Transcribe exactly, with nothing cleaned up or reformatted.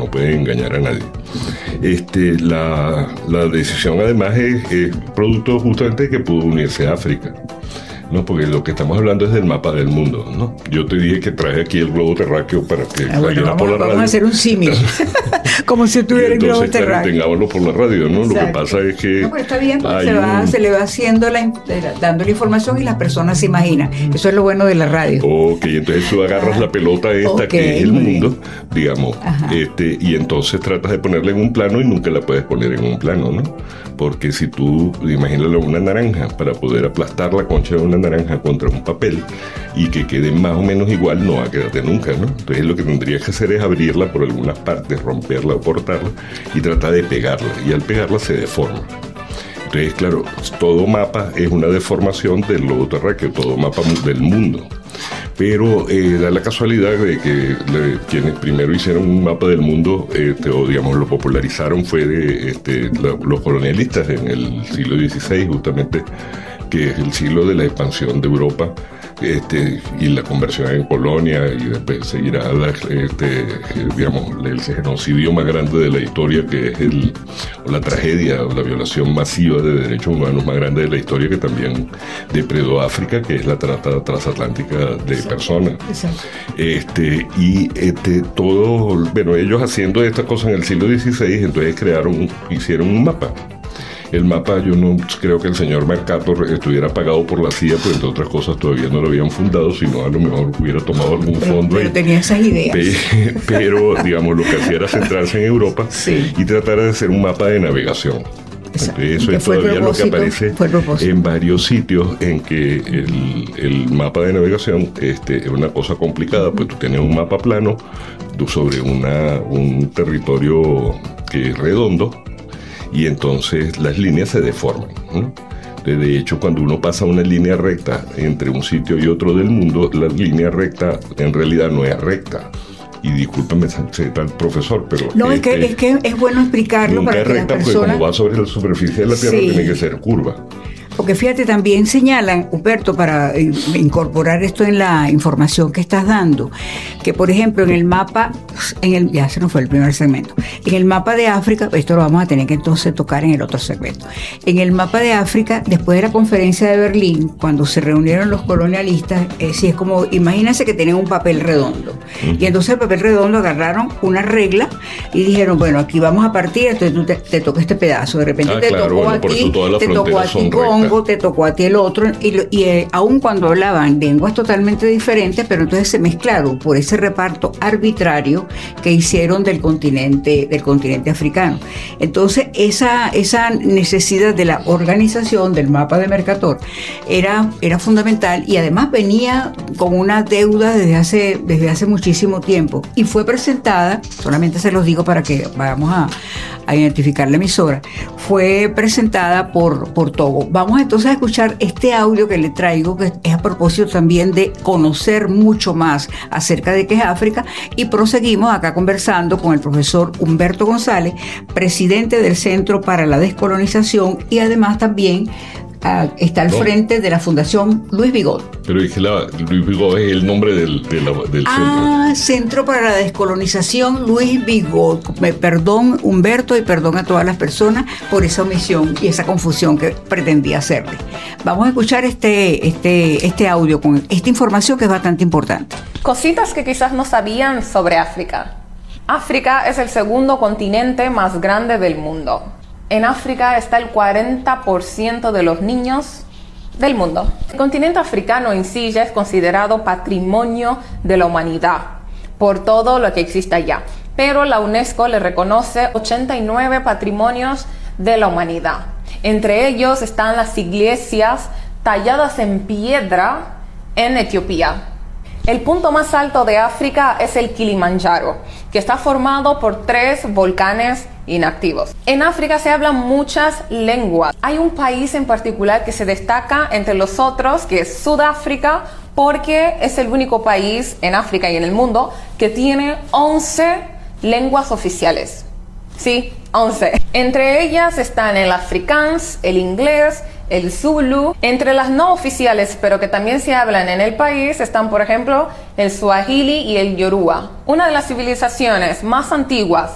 no pueden engañar a nadie. Este, la, la decisión además es, es producto justamente de que pudo unirse a África, ¿no? Porque lo que estamos hablando es del mapa del mundo, ¿no? Yo te dije que traje aquí el globo terráqueo para que ah, bueno, vamos, por la vamos radio. a hacer un símil, como si tuviera el globo terráqueo. Claro, tengámoslo por la radio, ¿no? Exacto. Lo que pasa es que... No, pero está bien, porque se, va, un... se le va haciendo, la, dando la información y las personas se imaginan. Eso es lo bueno de la radio. Ok, entonces tú agarras ah, la pelota esta okay, que es el mundo, digamos, este, y entonces tratas de ponerla en un plano y nunca la puedes poner en un plano, ¿no? Porque si tú, imagínalo una naranja, para poder aplastar la concha de una naranja contra un papel y que quede más o menos igual, no va a quedarte nunca, ¿no? Entonces lo que tendrías que hacer es abrirla por algunas partes, romperla o cortarla y tratar de pegarla, y al pegarla se deforma. Entonces, claro, todo mapa es una deformación del globo terráqueo, todo mapa del mundo. Pero eh, da la casualidad de que le, quienes primero hicieron un mapa del mundo, este, o digamos lo popularizaron, fue de este, la, los colonialistas en el siglo dieciséis, justamente, que es el siglo de la expansión de Europa, este, y la conversión en colonia, y después seguirá la, este, digamos, el genocidio más grande de la historia, que es el, o la tragedia o la violación masiva de derechos humanos más grande de la historia, que también depredó África, que es la trata transatlántica de Exacto. personas. Exacto. Este, y este, todo, bueno, ellos haciendo estas cosas en el siglo dieciséis, entonces crearon, hicieron un mapa. El mapa, yo no creo que el señor Mercator estuviera pagado por la C I A, pues entre otras cosas todavía no lo habían fundado, sino a lo mejor hubiera tomado algún pero, fondo. Pero ahí. tenía esas ideas. Pero, digamos, lo que hacía era centrarse en Europa sí. y tratar de hacer un mapa de navegación. Entonces, eso es todavía lo que aparece en varios sitios en que el, el mapa de navegación este, es una cosa complicada, pues tú tienes un mapa plano sobre una, un territorio que es redondo, y entonces las líneas se deforman, ¿no? De hecho, cuando uno pasa una línea recta entre un sitio y otro del mundo, la línea recta en realidad no es recta. Y discúlpeme, soy tal profesor, pero... No, es, es, que, es que es bueno explicarlo para que recta, las personas... porque como va sobre la superficie de la Tierra, sí. tiene que ser curva. Porque fíjate, también señalan, Humberto, para incorporar esto en la información que estás dando, que por ejemplo en el mapa, en el, ya se nos fue el primer segmento, en el mapa de África, esto lo vamos a tener que entonces tocar en el otro segmento, en el mapa de África, después de la conferencia de Berlín, cuando se reunieron los colonialistas, eh, sí, es como, imagínense que tenían un papel redondo, uh-huh. y entonces el papel redondo agarraron una regla y dijeron, bueno, aquí vamos a partir, entonces tú te, te toca este pedazo, de repente ah, te claro, tocó bueno, a ti, te tocó a ti Congo, te tocó a ti el otro, y, y eh, aun cuando hablaban lenguas totalmente diferentes, pero entonces se mezclaron por ese reparto arbitrario que hicieron del continente, del continente africano. Entonces esa, esa necesidad de la organización del mapa de Mercator era, era fundamental, y además venía con una deuda desde hace, desde hace muchísimo tiempo, y fue presentada, solamente se los digo para que vamos a, a identificar la emisora, fue presentada por, por Togo. Vamos entonces a escuchar este audio que le traigo, que es a propósito también de conocer mucho más acerca de qué es África, y proseguimos acá conversando con el profesor Humberto González, presidente del Centro para la Descolonización, y además también Uh, está al no. frente de la Fundación Luis Vigot. Pero es que la, Luis Vigot es el nombre del, de la, del ah, centro. Centro para la Descolonización Luis Vigot. Me, perdón, Humberto, y perdón a todas las personas por esa omisión y esa confusión que pretendía hacerle. Vamos a escuchar este, este, este audio con esta información que es bastante importante. Cositas que quizás no sabían sobre África. África es el segundo continente más grande del mundo. En África está el cuarenta por ciento de los niños del mundo. El continente africano en sí ya es considerado patrimonio de la humanidad por todo lo que existe allá. Pero la UNESCO le reconoce ochenta y nueve patrimonios de la humanidad. Entre ellos están las iglesias talladas en piedra en Etiopía. El punto más alto de África es el Kilimanjaro, que está formado por tres volcanes inactivos. En África se hablan muchas lenguas. Hay un país en particular que se destaca entre los otros, que es Sudáfrica, porque es el único país en África y en el mundo que tiene once lenguas oficiales. Sí, once. Entre ellas están el afrikaans, el inglés, el Zulu. Entre las no oficiales, pero que también se hablan en el país, están, por ejemplo, el Swahili y el Yoruba. Una de las civilizaciones más antiguas